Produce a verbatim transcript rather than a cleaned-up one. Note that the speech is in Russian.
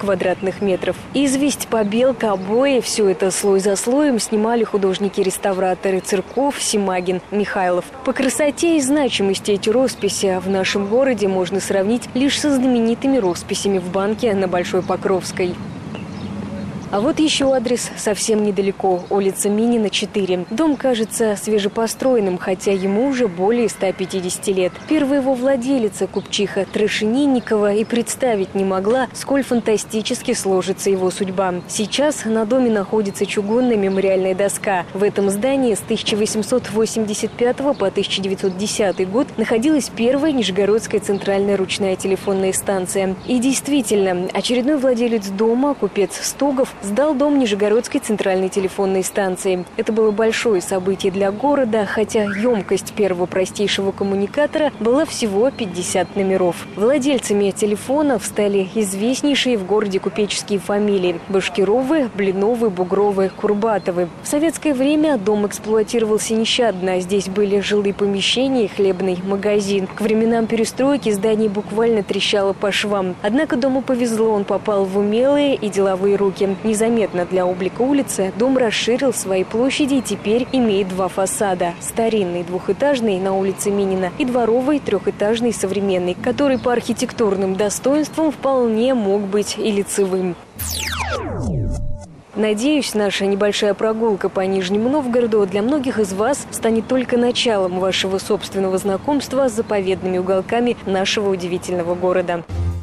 квадратных метров. Известь, побелка, обои – все это слой за слоем снимали художники-реставраторы Цырков, Симагин, Михайлов. По красоте и значимости эти росписи в нашем городе можно сравнить лишь со знаменитыми росписями в банке на Большой Покровской. А вот еще адрес совсем недалеко – улица Минина, четыре. Дом кажется свежепостроенным, хотя ему уже более ста пятидесяти лет. Первая его владелица, купчиха Трошенинникова, и представить не могла, сколь фантастически сложится его судьба. Сейчас на доме находится чугунная мемориальная доска. В этом здании с тысяча восемьсот восемьдесят пятого по тысяча девятьсот десятый год находилась первая Нижегородская центральная ручная телефонная станция. И действительно, очередной владелец дома, купец Стогов, сдал дом Нижегородской центральной телефонной станции. Это было большое событие для города, хотя емкость первого простейшего коммуникатора была всего пятьдесят номеров. Владельцами телефонов стали известнейшие в городе купеческие фамилии – Башкировы, Блиновы, Бугровы, Курбатовы. В советское время дом эксплуатировался нещадно. Здесь были жилые помещения и хлебный магазин. К временам перестройки здание буквально трещало по швам. Однако дому повезло, он попал в умелые и деловые руки. Незаметно для облика улицы дом расширил свои площади и теперь имеет два фасада. Старинный двухэтажный на улице Минина и дворовый трехэтажный современный, который по архитектурным достоинствам вполне мог быть и лицевым. Надеюсь, наша небольшая прогулка по Нижнему Новгороду для многих из вас станет только началом вашего собственного знакомства с заповедными уголками нашего удивительного города.